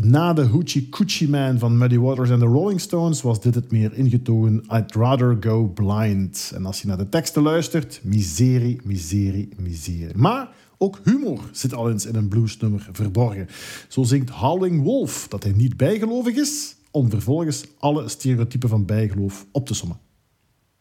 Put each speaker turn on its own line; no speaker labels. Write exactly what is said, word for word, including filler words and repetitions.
Na de Hoochie Coochie Man van Muddy Waters en de Rolling Stones was dit het meer ingetogen I'd Rather Go Blind. En als je naar de teksten luistert, miserie, miserie, miserie. Maar ook humor zit al eens in een bluesnummer verborgen. Zo zingt Howling Wolf dat hij niet bijgelovig is, om vervolgens alle stereotypen van bijgeloof op te sommen.